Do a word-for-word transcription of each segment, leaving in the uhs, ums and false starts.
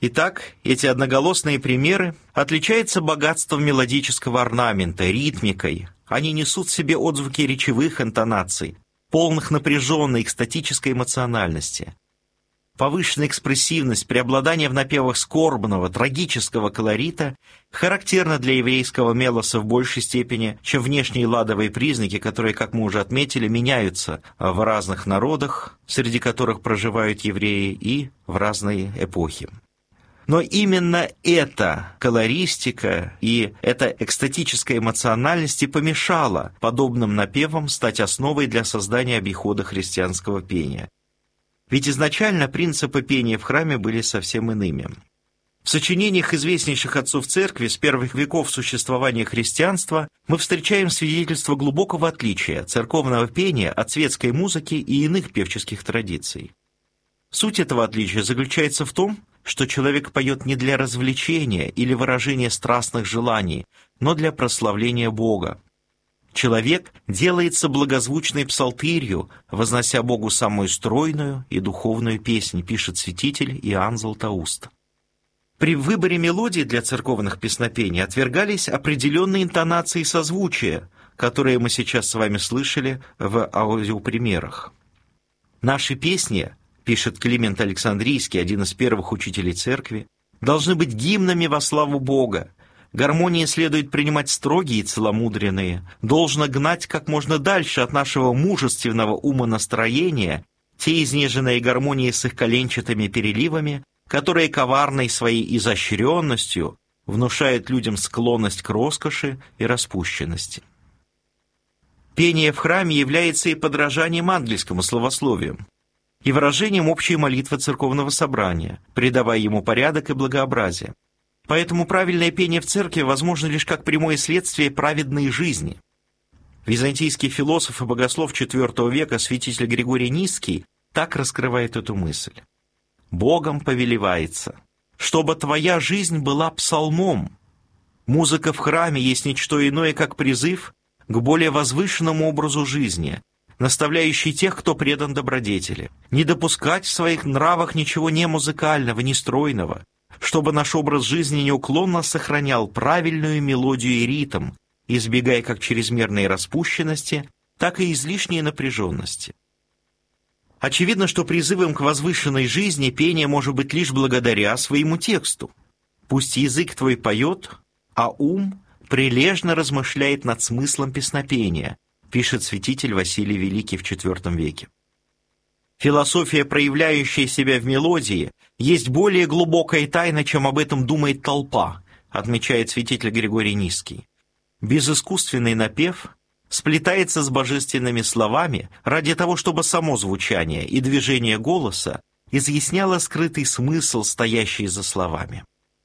Итак, эти одноголосные примеры отличаются богатством мелодического орнамента, ритмикой. Они несут в себе отзвуки речевых интонаций, полных напряженной экстатической эмоциональности. Повышенная экспрессивность, преобладание в напевах скорбного, трагического колорита характерна для еврейского мелоса в большей степени, чем внешние ладовые признаки, которые, как мы уже отметили, меняются в разных народах, среди которых проживают евреи, и в разные эпохи. Но именно эта колористика и эта экстатическая эмоциональность и помешала подобным напевам стать основой для создания обихода христианского пения. Ведь изначально принципы пения в храме были совсем иными. В сочинениях известнейших отцов церкви с первых веков существования христианства мы встречаем свидетельство глубокого отличия церковного пения от светской музыки и иных певческих традиций. Суть этого отличия заключается в том, что человек поет не для развлечения или выражения страстных желаний, но для прославления Бога. Человек делается благозвучной псалтырью, вознося Богу самую стройную и духовную песнь, пишет святитель Иоанн Златоуст. При выборе мелодий для церковных песнопений отвергались определенные интонации созвучия, которые мы сейчас с вами слышали в аудиопримерах. Наши песни, пишет Климент Александрийский, один из первых учителей церкви, должны быть гимнами во славу Бога. Гармонии следует принимать строгие и целомудренные, должно гнать как можно дальше от нашего мужественного умонастроения те изнеженные гармонии с их коленчатыми переливами, которые коварной своей изощренностью внушают людям склонность к роскоши и распущенности. Пение в храме является и подражанием ангельскому словословию, и выражением общей молитвы церковного собрания, придавая ему порядок и благообразие. Поэтому правильное пение в церкви возможно лишь как прямое следствие праведной жизни. Византийский философ и богослов четвёртого века святитель Григорий Низкий так раскрывает эту мысль. «Богом повелевается, чтобы твоя жизнь была псалмом. Музыка в храме есть ничто иное, как призыв к более возвышенному образу жизни, наставляющий тех, кто предан добродетели, не допускать в своих нравах ничего не музыкального, не стройного, чтобы наш образ жизни неуклонно сохранял правильную мелодию и ритм, избегая как чрезмерной распущенности, так и излишней напряженности. Очевидно, что призывом к возвышенной жизни пение может быть лишь благодаря своему тексту. Пусть язык твой поет, а ум прилежно размышляет над смыслом песнопения, пишет святитель Василий Великий в четвёртом веке. Философия, проявляющая себя в мелодии, есть более глубокая тайна, чем об этом думает толпа, отмечает святитель Григорий Низкий. Безыскусственный напев сплетается с божественными словами ради того, чтобы само звучание и движение голоса изъясняло скрытый смысл, стоящий за словами.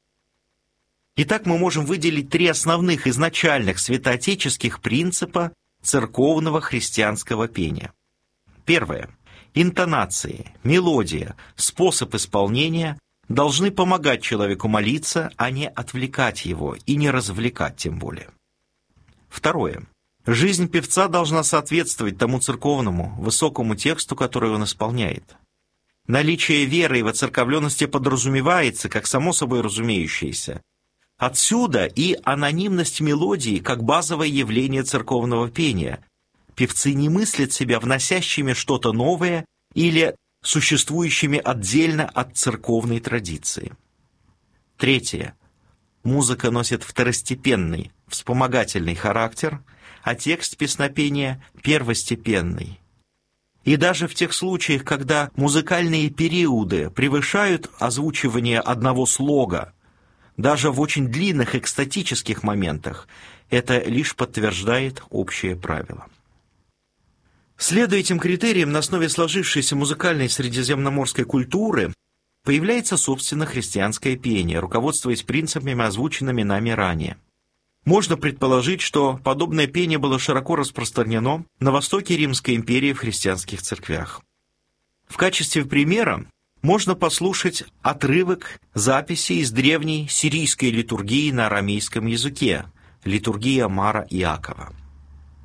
Итак, мы можем выделить три основных изначальных святоотеческих принципа церковного христианского пения. Первое. Интонации, мелодия, способ исполнения должны помогать человеку молиться, а не отвлекать его и не развлекать тем более. Второе. Жизнь певца должна соответствовать тому церковному, высокому тексту, который он исполняет. Наличие веры и воцерковленности подразумевается, как само собой разумеющееся. Отсюда и анонимность мелодии как базовое явление церковного пения. Певцы не мыслят себя вносящими что-то новое или существующими отдельно от церковной традиции. Третье. Музыка носит второстепенный, вспомогательный характер, а текст песнопения первостепенный. И даже в тех случаях, когда музыкальные периоды превышают озвучивание одного слога, даже в очень длинных экстатических моментах, это лишь подтверждает общее правило. Следуя этим критериям, на основе сложившейся музыкальной средиземноморской культуры появляется собственно христианское пение, руководствуясь принципами, озвученными нами ранее. Можно предположить, что подобное пение было широко распространено на востоке Римской империи в христианских церквях. В качестве примера можно послушать отрывок записи из древней сирийской литургии на арамейском языке, литургия Мара Иакова.